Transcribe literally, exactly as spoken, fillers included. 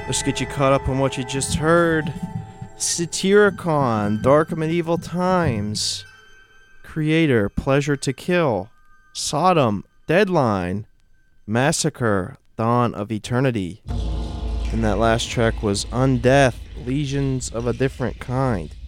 Let's get you caught up on what you just heard. Satyricon, Dark Medieval Times. Creator, Pleasure to Kill. Sodom, Deadline. Massacre, Dawn of Eternity. And that last track was Undeath, Legions of a Different Kind.